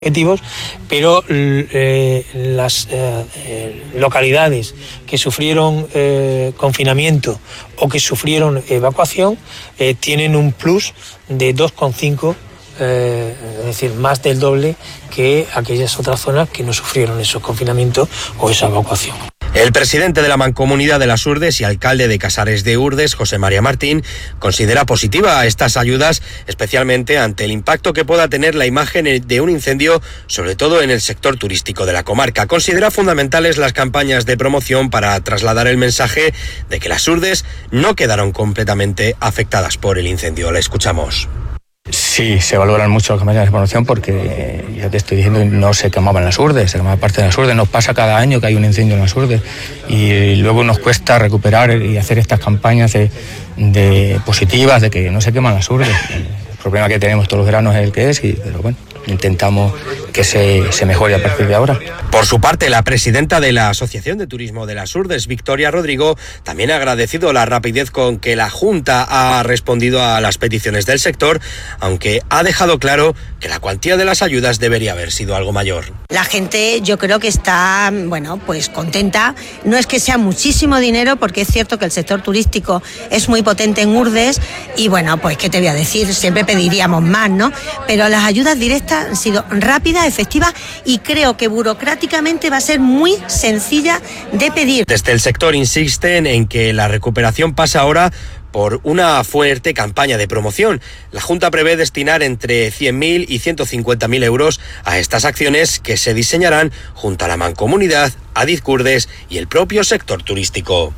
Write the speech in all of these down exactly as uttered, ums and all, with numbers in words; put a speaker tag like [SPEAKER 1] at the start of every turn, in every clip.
[SPEAKER 1] objetivos, pero eh, las eh, eh, localidades que sufrieron eh, confinamiento o que sufrieron evacuación eh, tienen un plus de dos coma cinco, eh, es decir, más del doble que aquellas otras zonas que no sufrieron esos confinamientos o esa evacuación.
[SPEAKER 2] El presidente de la Mancomunidad de las Urdes y alcalde de Casares de Urdes, José María Martín, considera positiva estas ayudas, especialmente ante el impacto que pueda tener la imagen de un incendio, sobre todo en el sector turístico de la comarca. Considera fundamentales las campañas de promoción para trasladar el mensaje de que las Urdes no quedaron completamente afectadas por el incendio. La escuchamos.
[SPEAKER 3] Sí, se valoran mucho las campañas de promoción porque, ya te estoy diciendo, no se quemaban las Urdes, se quemaba parte de las Urdes. Nos pasa cada año que hay un incendio en las Urdes y luego nos cuesta recuperar y hacer estas campañas de, de positivas, de que no se queman las Urdes. El problema que tenemos todos los veranos es el que es, y, pero bueno, intentamos que se, se mejore a partir de ahora.
[SPEAKER 2] Por su parte, la presidenta de la Asociación de Turismo de las Urdes, Victoria Rodrigo, también ha agradecido la rapidez con que la Junta ha respondido a las peticiones del sector, aunque ha dejado claro que la cuantía de las ayudas debería haber sido algo mayor.
[SPEAKER 4] La gente, yo creo que está, bueno, pues contenta. No es que sea muchísimo dinero, porque es cierto que el sector turístico es muy potente en Urdes y, bueno, pues qué te voy a decir, siempre pediríamos más, ¿no? Pero las ayudas directas han sido rápidas, efectivas y creo que burocráticamente va a ser muy sencilla de pedir.
[SPEAKER 2] Desde el sector insisten en que la recuperación pasa ahora por una fuerte campaña de promoción. La Junta prevé destinar entre cien mil y ciento cincuenta mil euros a estas acciones que se diseñarán junto a la Mancomunidad, Adizcurdes y el propio sector turístico.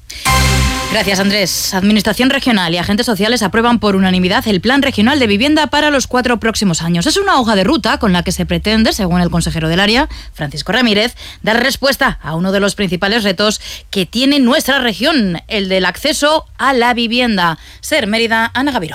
[SPEAKER 5] Gracias, Andrés. Administración regional y agentes sociales aprueban por unanimidad el Plan Regional de Vivienda para los cuatro próximos años. Es una hoja de ruta con la que se pretende, según el consejero del área, Francisco Ramírez, dar respuesta a uno de los principales retos que tiene nuestra región, el del acceso a la vivienda. Ser Mérida, Ana Gaviro.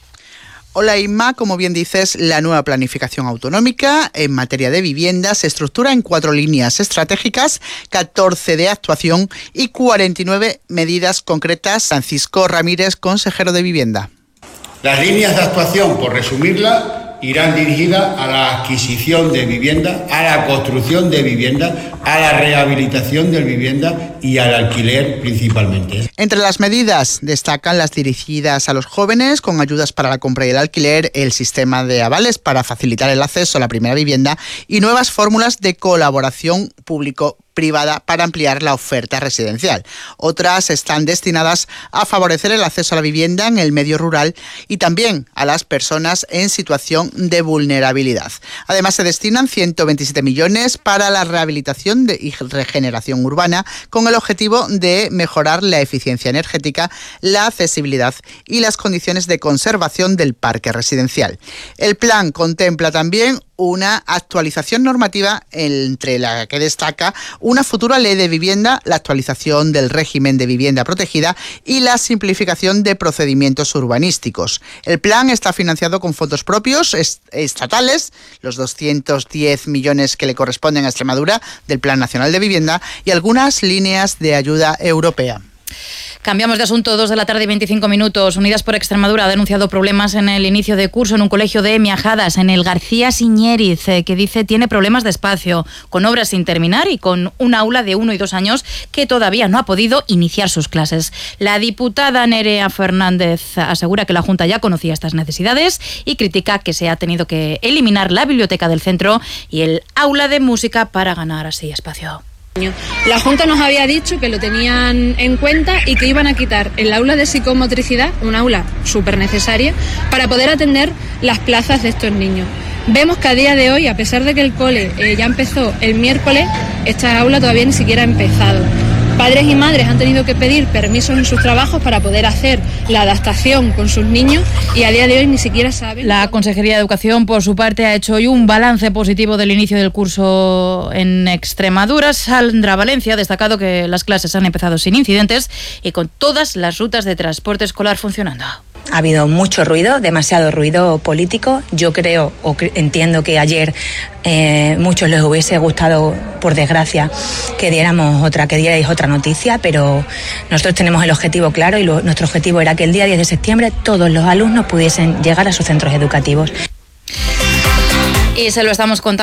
[SPEAKER 6] Hola Inma, como bien dices, la nueva planificación autonómica en materia de vivienda se estructura en cuatro líneas estratégicas, catorce de actuación y cuarenta y nueve medidas concretas. Francisco Ramírez, consejero de Vivienda.
[SPEAKER 7] Las líneas de actuación, por resumirla, irán dirigidas a la adquisición de vivienda, a la construcción de vivienda, a la rehabilitación de vivienda y al alquiler principalmente.
[SPEAKER 6] Entre las medidas destacan las dirigidas a los jóvenes con ayudas para la compra y el alquiler, el sistema de avales para facilitar el acceso a la primera vivienda y nuevas fórmulas de colaboración público-privada para ampliar la oferta residencial. Otras están destinadas a favorecer el acceso a la vivienda en el medio rural y también a las personas en situación de vulnerabilidad. Además, se destinan ciento veintisiete millones para la rehabilitación de y regeneración urbana con el objetivo de mejorar la eficiencia energética, la accesibilidad y las condiciones de conservación del parque residencial. El plan contempla también una actualización normativa entre la que destaca una futura ley de vivienda, la actualización del régimen de vivienda protegida y la simplificación de procedimientos urbanísticos. El plan está financiado con fondos propios est- estatales, los doscientos diez millones que le corresponden a Extremadura del Plan Nacional de Vivienda y algunas líneas de ayuda europea.
[SPEAKER 5] Cambiamos de asunto, dos de la tarde y veinticinco minutos. Unidas por Extremadura ha denunciado problemas en el inicio de curso en un colegio de Miajadas, en el García Siñériz, que dice tiene problemas de espacio, con obras sin terminar y con un aula de uno y dos años que todavía no ha podido iniciar sus clases. La diputada Nerea Fernández asegura que la Junta ya conocía estas necesidades y critica que se ha tenido que eliminar la biblioteca del centro y el aula de música para ganar así espacio.
[SPEAKER 8] La Junta nos había dicho que lo tenían en cuenta y que iban a quitar el aula de psicomotricidad, un aula súper necesaria, para poder atender las plazas de estos niños. Vemos que a día de hoy, a pesar de que el cole eh, ya empezó el miércoles, esta aula todavía ni siquiera ha empezado. Padres y madres han tenido que pedir permisos en sus trabajos para poder hacer la adaptación con sus niños y a día de hoy ni siquiera saben.
[SPEAKER 5] La Consejería de Educación, por su parte, ha hecho hoy un balance positivo del inicio del curso en Extremadura. Sandra Valencia ha destacado que las clases han empezado sin incidentes y con todas las rutas de transporte escolar funcionando.
[SPEAKER 9] Ha habido mucho ruido, demasiado ruido político. Yo creo o cre- entiendo que ayer eh, muchos les hubiese gustado, por desgracia, que diéramos otra, que dierais otra noticia, pero nosotros tenemos el objetivo claro y lo, nuestro objetivo era que el día diez de septiembre todos los alumnos pudiesen llegar a sus centros educativos.
[SPEAKER 5] Y se lo estamos contando